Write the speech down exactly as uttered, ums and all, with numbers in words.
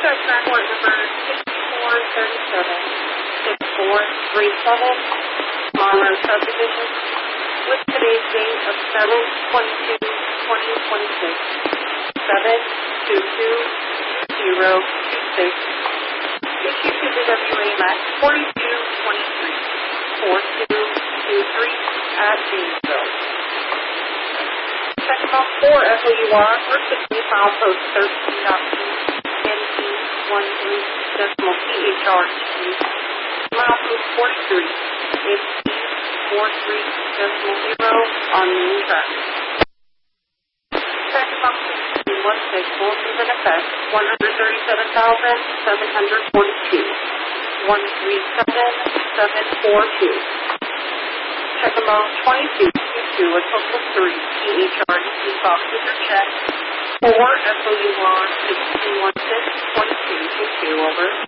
check back warrant number six four three seven, six four three seven, Monroe Subdivision, with today's date of seven twenty-two twenty twenty-six, seven two two zero two six, issued to the W A map forty-two twenty-three, forty-two twenty-three at Janesville. Check about four F O U R, first degree file post thirteen dot P N P one three decimal P H R T, mile post forty-three, N P forty-three decimal zero on main track. Check about sixteen one six, bulletins in effect, one hundred thirty-seven thousand seven hundred forty-two, one three seven seven four two. Check amount twenty-two twenty-two, a total of three P H R T boxes are checked. four F O U R sixteen one six twenty-two two two, over.